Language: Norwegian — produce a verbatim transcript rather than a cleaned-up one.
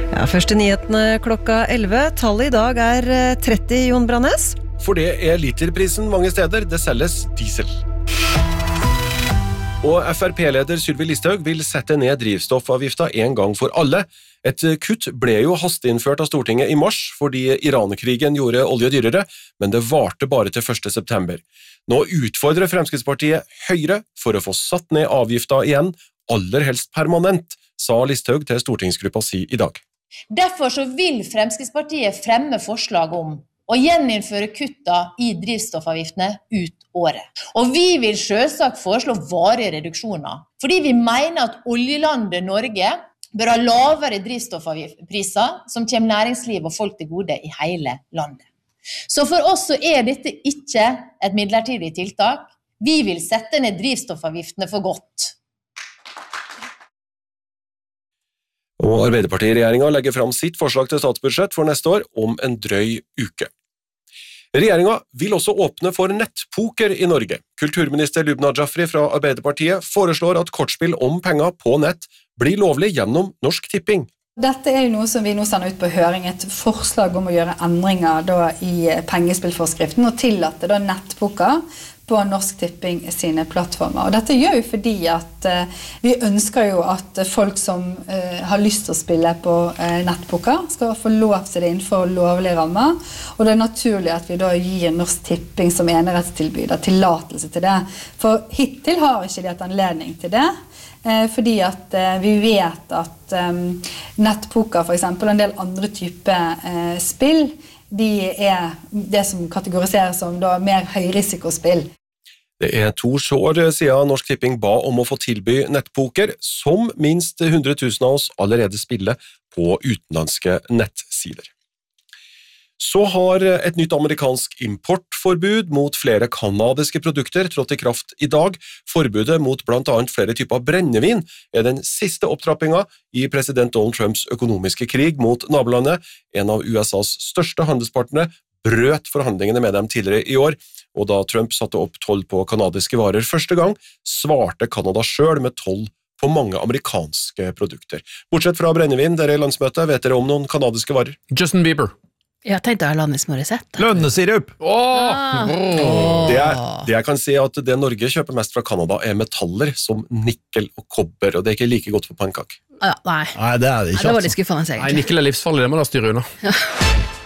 Ja, første nyhetene klokka elleve. Tallet i dag er tretti, Jon Brannes. For det er literprisen mange steder. Det selges diesel. Og F R P-leder Sylvi Listhaug vil sette ned drivstoffavgifta en gang for alle. Et kutt ble jo hasteinnført av Stortinget i mars fordi Iran-krigen gjorde olje dyrere, men det varte bare til første september. Nå utfordrer Fremskrittspartiet Høyre for å få satt ned avgifta igjen, aller helst permanent, sa Listhaug til stortingsgruppa si i dag. Derfor så vil Fremskrittspartiet fremme forslag om å gjeninnføre kutta i drivstoffavgiftene ut året. Og vi vil selvsagt foreslå varige reduksjoner, fordi vi mener at oljelandet Norge bør ha lavere drivstoffpriser som kommer næringsliv og folk til gode i hele landet. Så for oss så er dette ikke et midlertidig tiltak. Vi vil sette ned drivstoffavgiftene for godt. Og Arbeiderparti-regjeringen legger fram sitt forslag til statsbudsjett for neste år om en drøy uke. Regjeringen vil også åpne for nettpoker i Norge. Kulturminister Lubna Jafri fra Arbeiderpartiet foreslår at kortspill om penger på nett blir lovlig gjennom Norsk Tipping. Dette er jo noe som vi nå sender ut på høring, et forslag om å gjøre endringer da i pengespillforskriften og tillate da nettpoker på Norsk Tipping sine plattformer. Og dette gjør jo fordi at uh, vi ønsker jo at folk som uh, har lyst til å spille på uh, nettpoker skal få lov til det innenfor lovlige rammer, og det er naturlig at vi da gir Norsk Tipping som enerettstilbyder tillatelse til det. For hittil har ikke de hatt anledning til det, uh, fordi at uh, vi vet at um, nettpoker for eksempel, og en del andre typer uh, spill, de er det som kategoriseres som da mer høyrisikospill. Det er to år siden Norsk Tipping ba om å få tilby nettpoker, som minst hundre tusen av oss allerede spiller på utenlandske nettsider. Så har et nytt amerikansk importforbud mot flere kanadiske produkter trådt i kraft i dag. Forbudet mot blant annet flere typer brennevin er den siste opptrappinga i president Donald Trumps økonomiske krig mot nabolandet. En av U S A's største handelspartnere brøt forhandlingene med dem tidligere i år, og da Trump satte opp toll på kanadiske varer første gang, svarte Kanada selv med toll på mange amerikanske produkter. Bortsett fra brennevin, dere i landsmøtet, vet dere om noen kanadiske varer? Justin Bieber. Jeg tenkte Alanis Morissette. Lønnesirup! Åh! Det, jeg, det jeg kan si er at det Norge kjøper mest fra Kanada er metaller som nikkel og kobber, og det er ikke like godt for pannkak. Ja, nei. Nei, det er det ikke. Nei, det var litt skuffende, egentlig. Nei, nikkel er livsfarlig, det må da styre unna.